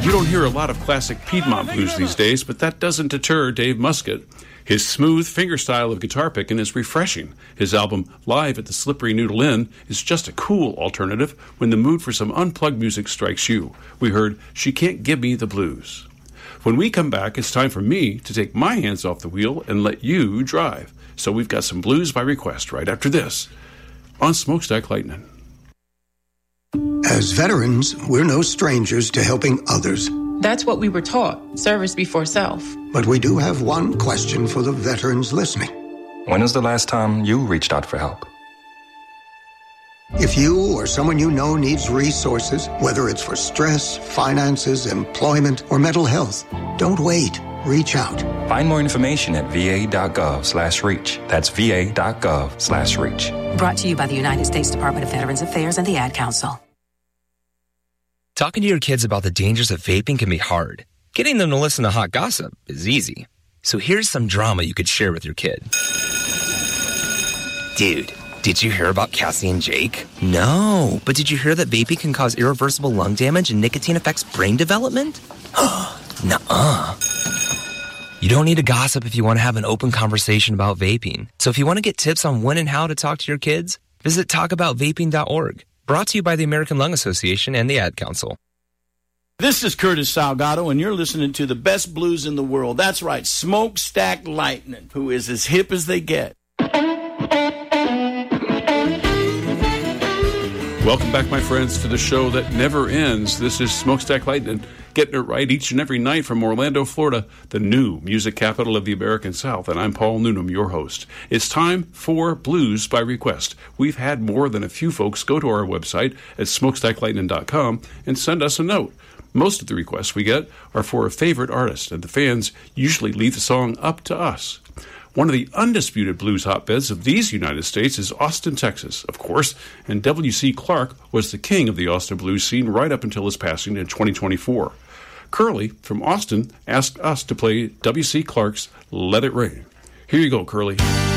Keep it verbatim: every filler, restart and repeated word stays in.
You don't hear a lot of classic Piedmont blues these days, but that doesn't deter Dave Muscat. His smooth fingerstyle of guitar picking is refreshing. His album, Live at the Slippery Noodle Inn, is just a cool alternative when the mood for some unplugged music strikes you. We heard She Can't Give Me the Blues. When we come back, it's time for me to take my hands off the wheel and let you drive. So we've got some blues by request right after this on Smokestack Lightning. As veterans, we're no strangers to helping others. That's what we were taught, service before self. But we do have one question for the veterans listening. When was the last time you reached out for help? If you or someone you know needs resources, whether it's for stress, finances, employment, or mental health, don't wait. Reach out. Find more information at va.gov slash reach. That's va.gov slash reach. Brought to you by the United States Department of Veterans Affairs and the Ad Council. Talking to your kids about the dangers of vaping can be hard. Getting them to listen to hot gossip is easy. So here's some drama you could share with your kid. Dude, did you hear about Cassie and Jake? No, but did you hear that vaping can cause irreversible lung damage and nicotine affects brain development? Nuh-uh. You don't need to gossip if you want to have an open conversation about vaping. So if you want to get tips on when and how to talk to your kids, visit talk about vaping dot org. Brought to you by the American Lung Association and the Ad Council. This is Curtis Salgado, and you're listening to the best blues in the world. That's right, Smokestack Lightning, who is as hip as they get. Welcome back, my friends, to the show that never ends. This is Smokestack Lightning, getting it right each and every night from Orlando, Florida, the new music capital of the American South. And I'm Paul Noonan, your host. It's time for Blues by Request. We've had more than a few folks go to our website at smokestack lightning dot com and send us a note. Most of the requests we get are for a favorite artist, and the fans usually leave the song up to us. One of the undisputed blues hotbeds of these United States is Austin, Texas, of course, and W C Clark was the king of the Austin blues scene right up until his passing in twenty twenty-four. Curly from Austin asked us to play W C Clark's Let It Rain. Here you go, Curly.